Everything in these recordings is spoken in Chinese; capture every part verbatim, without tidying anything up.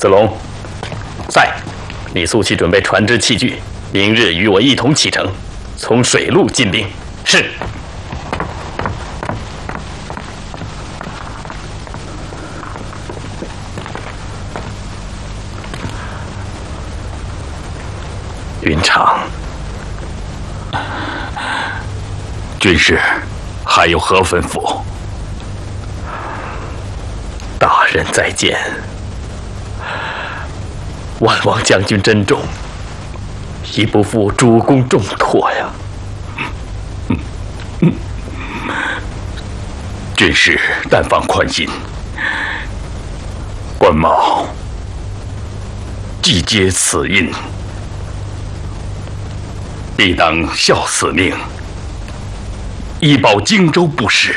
子龙，在，你速去准备船只器具，明日与我一同启程，从水路进兵。是。云长， 军师，还有何吩咐？ 大人再见。万望将军珍重，已不负主公重托呀。 嗯嗯，军师但放宽心，关茂既接此印，必当效此命，以保荆州不失。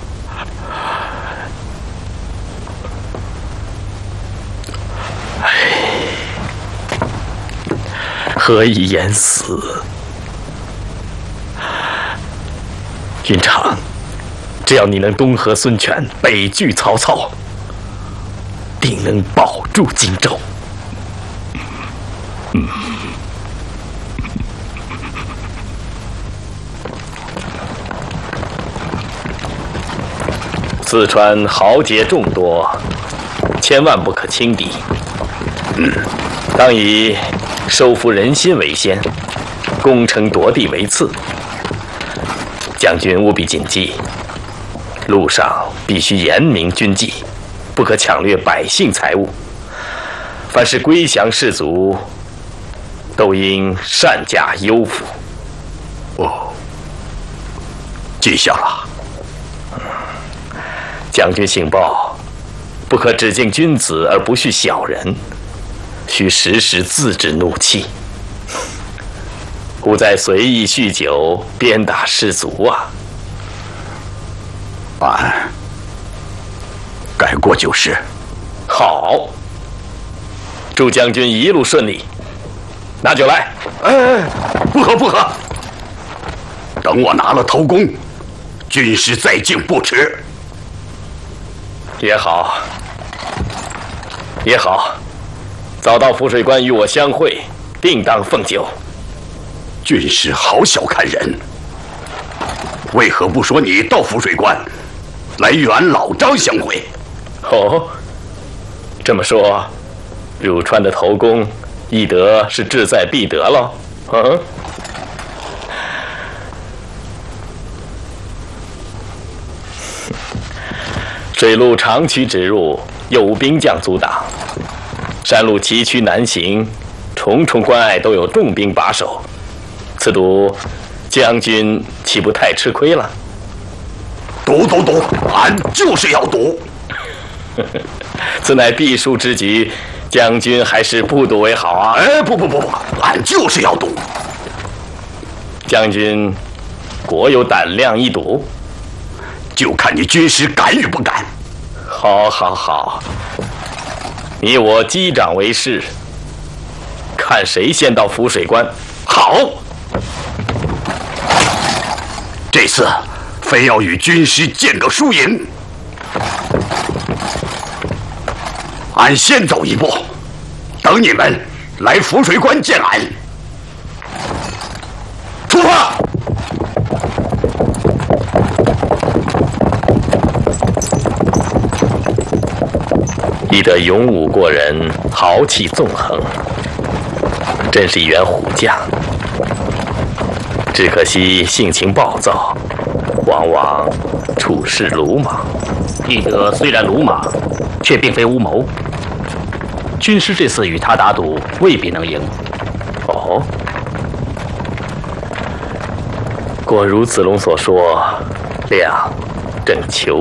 何以言死？云长，只要你能东和孙权，北拒曹操，定能保住荆州。 嗯。 四川豪杰众多，千万不可轻敌。嗯，当以收服人心为先，攻城夺地为次。将军务必谨记，路上必须严明军纪，不可抢掠百姓财物。凡是归降士卒，都应善驾优抚。 哦，记下了。 将军醒报，不可只敬君子而不恤小人，须时时自制怒气，勿再随意酗酒，鞭打士卒啊！ 俺改过就是。 好，祝将军一路顺利。拿酒来。 哎，不喝不喝，等我拿了头功，军师再敬不迟。 也好，也好，早到浮水关与我相会，定当奉酒。 军师好小看人，为何不说你到浮水关，来与俺老张相会？ 哦，这么说，汝川的头功，易得是志在必得喽？嗯。水路长驱直入，又无兵将阻挡；山路崎岖难行，重重关隘都有重兵把守。此赌，将军岂不太吃亏了？ 赌赌赌，俺就是要赌。 此乃必输之局，将军还是不赌为好啊！ 哎，不不不不，俺就是要赌。 将军果有胆量一赌？ 就看你军师敢与不敢。 好，好，好，你我击掌为誓，看谁先到浮水关。 好，这次非要与军师见个输赢。俺先走一步，等你们来浮水关见俺。出发！ 易得勇武过人，豪气纵横，真是一员虎将。只可惜性情暴躁，往往处事鲁莽。 易得虽然鲁莽，却并非无谋。军师这次与他打赌，未必能赢。 哦，果如子龙所说，亮正求